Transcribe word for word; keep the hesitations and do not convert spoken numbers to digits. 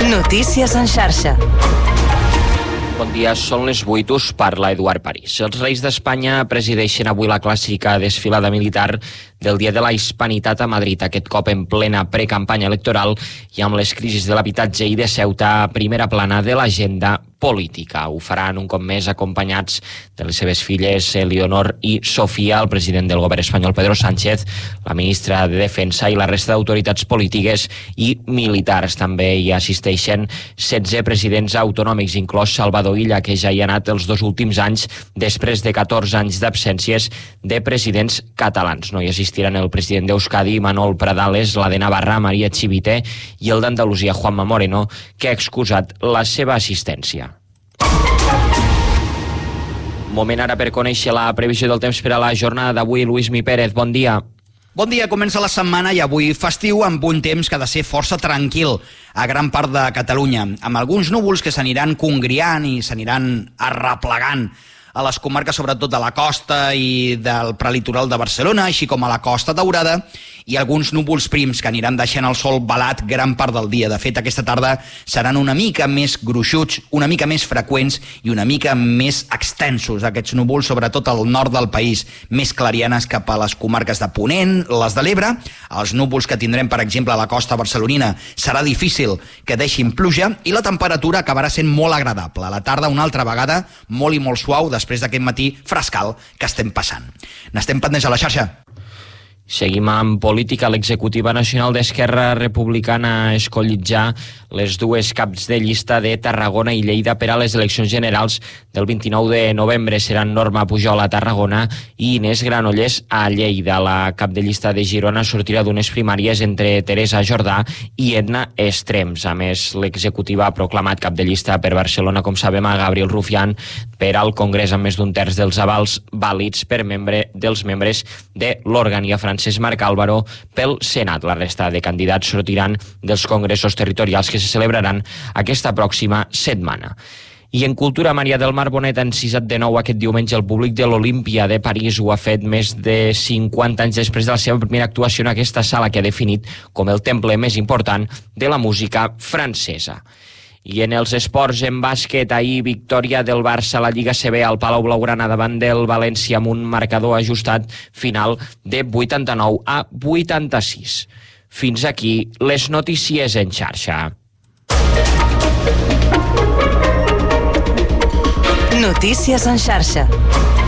Notícies en xarxa. Bon dia, són les vuit, us parla Eduard París. Els Reis d'Espanya presideixen avui la clàssica desfilada militar del Dia de la Hispanitat a Madrid, aquest cop en plena precampanya electoral i amb les crisis de l'habitatge i de Ceuta a primera plana de l'agenda política. Ho faran un cop més acompanyats de les seves filles Eleonor i Sofia, el president del govern espanyol Pedro Sánchez, la ministra de Defensa i la resta d'autoritats polítiques i militars. També hi assisteixen setze presidents autonòmics, inclòs Salvador Illa, que ja hi ha anat els dos últims anys després de catorze anys d'absències de presidents catalans. No hi assistiran el president d'Euskadi, Manol Pradales, la de Navarra, María Chivite, i el d'Andalusia, Juanma Moreno, que ha excusat la seva assistència. Moment ara per conèixer la previsió del temps per a la jornada d'avui. Lluís Mi Pérez, bon dia. Bon dia, comença la setmana i avui festiu amb un temps que ha de ser força tranquil a gran part de Catalunya, amb alguns núvols que s'aniran congriant i s'aniran arreplegant a les comarques sobretot de la costa i del prelitoral de Barcelona, així com a la Costa Daurada, i alguns núvols prims que aniran deixant el sol velat gran part del dia. De fet, aquesta tarda seran una mica més gruixuts, una mica més freqüents i una mica més extensos, aquests núvols, sobretot al nord del país, més clarianes cap a les comarques de Ponent, les de l'Ebre. Els núvols que tindrem, per exemple, a la costa barcelonina, serà difícil que deixin pluja i la temperatura acabarà sent molt agradable. A la tarda, una altra vegada, molt i molt suau, després d'aquest matí frescal que estem passant. N'estem pendents a la xarxa. Seguim amb política. L'executiva nacional d'Esquerra Republicana ha escollit ja les dues caps de llista de Tarragona i Lleida per a les eleccions generals del vint-i-nou de novembre. Seran Norma Pujol a Tarragona i Inés Granollers a Lleida. La cap de llista de Girona sortirà d'unes primàries entre Teresa Jordà i Edna Estrems. A més, l'executiva ha proclamat cap de llista per Barcelona, com sabem, a Gabriel Rufián per al Congrés amb més d'un terç dels avals vàlids per membre dels membres de l'òrgan, i a Francesc Marc Álvaro pel Senat. La resta de candidats sortiran dels congressos territorials que se celebraran aquesta pròxima setmana. I en cultura, Maria del Mar Bonet ha encisat de nou aquest diumenge el públic de l'Olímpia de París. Ho ha fet més de cinquanta anys després de la seva primera actuació en aquesta sala que ha definit com el temple més important de la música francesa. I en els esports, en bàsquet, ahir victòria del Barça a la Lliga C B al Palau Blaugrana davant del València amb un marcador ajustat final de vuitanta-nou a vuitanta-sis. Fins aquí les notícies en xarxa. Notícies en xarxa.